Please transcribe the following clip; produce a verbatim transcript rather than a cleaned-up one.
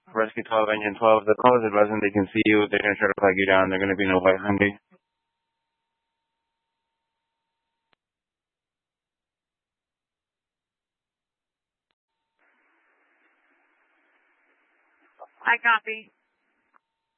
Rescue twelve, Engine twelve. The call is advising they can see you. They're going to try to flag you down. They're going to be no white Hyundai. I copy.